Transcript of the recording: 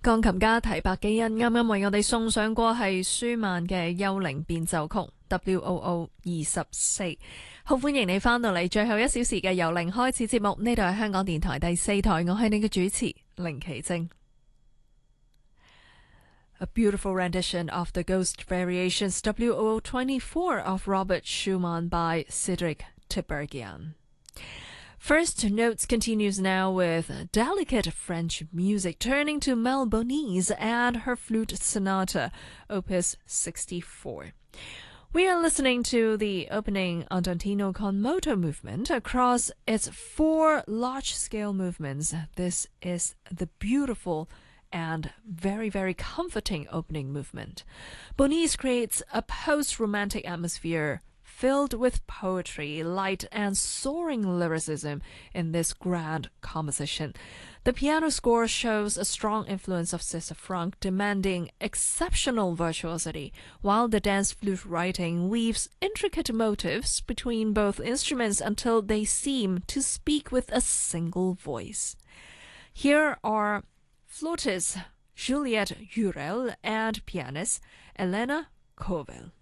鋼琴家提伯基恩啱啱為我哋送上過係舒曼嘅幽靈變奏曲 WOO 24。好歡迎你返到嚟最後1小時嘅由零開始節目，呢度係香港電台第4台，我係你嘅主持凌奇晶。A beautiful rendition of the Ghost Variations WOO 24 of Robert Schumann by Cedric Tiberghien. First Notes continues now with delicate French music, turning to Mel Bonis and her flute sonata, opus 64. We are listening to the opening Andantino con moto movement across its 4 large-scale movements. This is the beautiful and very, very comforting opening movement. Bonis creates a post-romantic atmosphere filled with poetry, light and soaring lyricism in this grand composition. The piano score shows a strong influence of César Franck, demanding exceptional virtuosity, while the dance flute writing weaves intricate motifs between both instruments until they seem to speak with a single voice. Here are flautist Juliette Jurel and pianist Elena Kovel.